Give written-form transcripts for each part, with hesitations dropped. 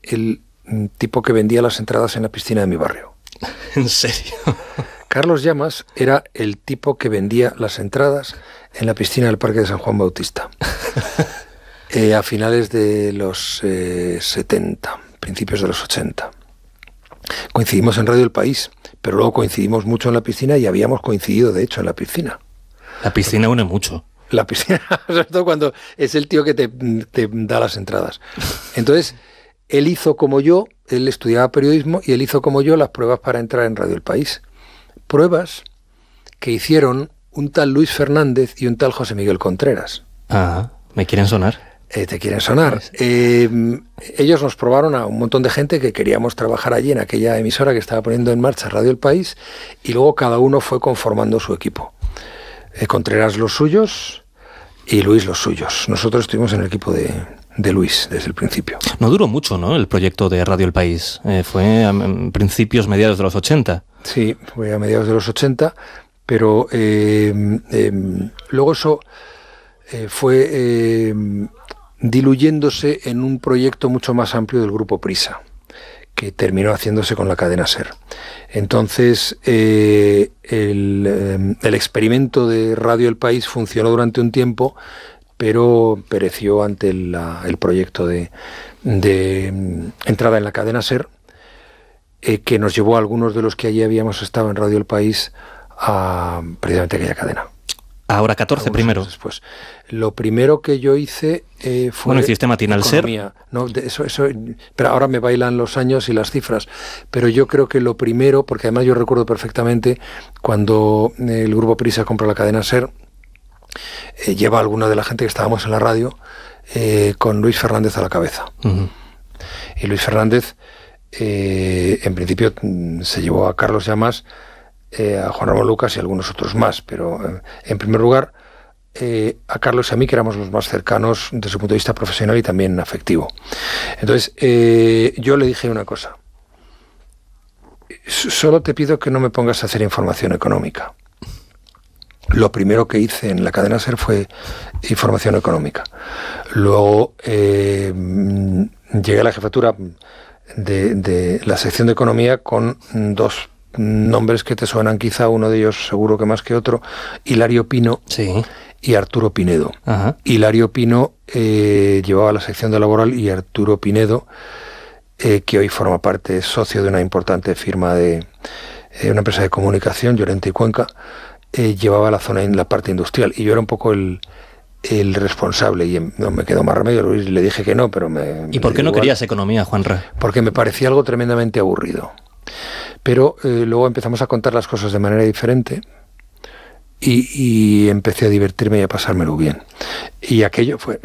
el tipo que vendía las entradas en la piscina de mi barrio. ¿En serio? Carlos Llamas era el tipo que vendía las entradas en la piscina del Parque de San Juan Bautista. A finales de los 70, principios de los 80. Coincidimos en Radio El País, pero luego coincidimos mucho en la piscina y habíamos coincidido, de hecho, en la piscina. La piscina une mucho. La piscina, sobre todo cuando es el tío que te da las entradas. Entonces, él hizo como yo, él estudiaba periodismo y él hizo como yo las pruebas para entrar en Radio El País. Pruebas que hicieron un tal Luis Fernández y un tal José Miguel Contreras. Ah, ¿me quieren sonar? Te quieren sonar. Ellos nos probaron a un montón de gente que queríamos trabajar allí en aquella emisora que estaba poniendo en marcha Radio El País, y luego cada uno fue conformando su equipo. Contreras los suyos y Luis los suyos. Nosotros estuvimos en el equipo de Luis desde el principio. No duró mucho, ¿no?, el proyecto de Radio El País. Fue a principios, mediados de los 80. Sí, fue a mediados de los 80, pero luego eso fue diluyéndose en un proyecto mucho más amplio del Grupo Prisa, que terminó haciéndose con la cadena SER. Entonces, el experimento de Radio El País funcionó durante un tiempo, pero pereció ante el proyecto de entrada en la cadena SER, que nos llevó a algunos de los que allí habíamos estado en Radio El País a precisamente aquella cadena. Ahora 14 primero. Después. Lo primero que yo hice fue... Bueno, hiciste Matinal economía. SER. No, eso, pero ahora me bailan los años y las cifras. Pero yo creo que lo primero, porque además yo recuerdo perfectamente cuando el Grupo Prisa compra la cadena SER, lleva a alguna de la gente que estábamos en la radio con Luis Fernández a la cabeza. Uh-huh. Y Luis Fernández, en principio, se llevó a Carlos Llamas, a Juan Ramón Lucas y algunos otros más, pero en primer lugar a Carlos y a mí, que éramos los más cercanos desde su punto de vista profesional y también afectivo. Entonces yo le dije una cosa: solo te pido que no me pongas a hacer información económica. Lo primero que hice en la cadena SER fue información económica. Luego llegué a la jefatura de la sección de economía con dos nombres que te suenan quizá, uno de ellos seguro que más que otro: Hilario Pino. Sí. Y Arturo Pinedo. Ajá. Hilario Pino llevaba la sección de laboral, y Arturo Pinedo, que hoy forma parte, es socio de una importante firma de una empresa de comunicación, Llorente y Cuenca, llevaba la zona en la parte industrial, y yo era un poco el responsable, y no me quedó más remedio. Luis, le dije que no, pero ¿Y por qué no querías economía, Juanra? Porque me parecía algo tremendamente aburrido. Pero luego empezamos a contar las cosas de manera diferente y empecé a divertirme y a pasármelo bien. Y aquello fue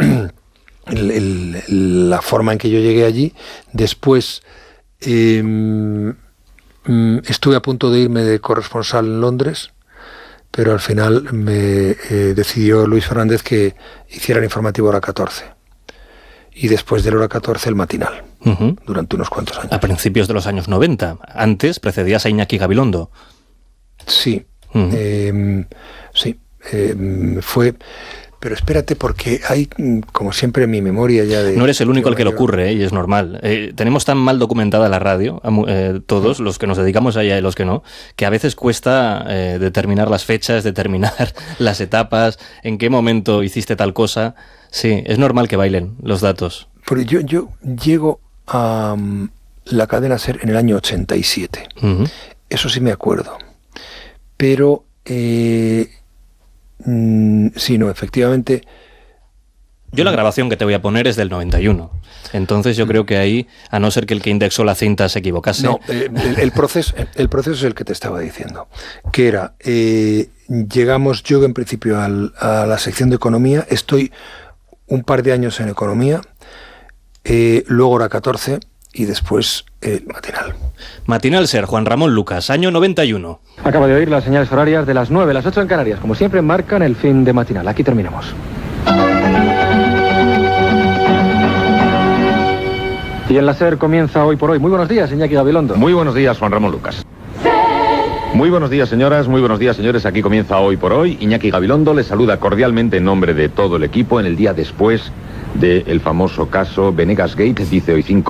la forma en que yo llegué allí. Después estuve a punto de irme de corresponsal en Londres, pero al final me decidió Luis Fernández que hiciera el informativo Hora 14. Y después del Hora 14 el matinal, uh-huh, durante unos cuantos años. A principios de los años 90. Antes precedías a Iñaki Gabilondo. Sí, uh-huh. Fue... Pero espérate, porque hay, como siempre, en mi memoria ya de... No eres el único al que le ocurre, y es normal. Tenemos tan mal documentada la radio, todos, los que nos dedicamos a ella y los que no, que a veces cuesta determinar las fechas, determinar las etapas, en qué momento hiciste tal cosa. Sí, es normal que bailen los datos. Pero yo llego a la cadena SER en el año 87. Uh-huh. Eso sí me acuerdo. Pero... sí, no, efectivamente. Yo la grabación que te voy a poner es del 91. Entonces yo creo que ahí, a no ser que el que indexó la cinta se equivocase... No, el proceso es el que te estaba diciendo. Que era, llegamos yo en principio a la sección de economía, estoy un par de años en economía, luego Hora 14 y después matinal. Matinal SER, Juan Ramón Lucas, año 91. Acaba de oír las señales horarias de las 9, las 8 en Canarias. Como siempre, marcan el fin de matinal. Aquí terminamos. Y en la SER comienza Hoy por Hoy. Muy buenos días, Iñaki Gabilondo. Muy buenos días, Juan Ramón Lucas. Muy buenos días, señoras, muy buenos días, señores. Aquí comienza Hoy por Hoy. Iñaki Gabilondo les saluda cordialmente en nombre de todo el equipo en el día después del famoso caso Venegas Gate. Dice hoy 5